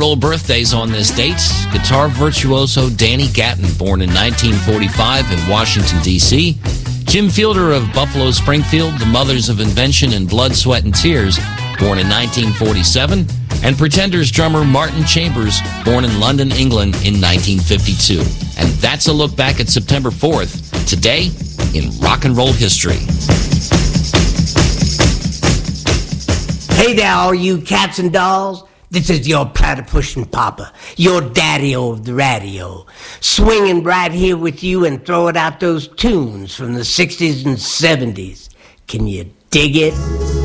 roll birthdays on this date. Guitar virtuoso Danny Gatton, born in 1945 in Washington, D.C. Jim Fielder of Buffalo Springfield, the mothers of invention and Blood, Sweat, and Tears, born in 1947. And Pretenders drummer Martin Chambers, born in London, England in 1952. And that's a look back at September 4th, today in rock and roll history. Hey there, all you cats and dolls. This is your platypus papa, your daddy-o of the radio, swinging right here with you and throwing out those tunes from the 60s and 70s. Can you dig it?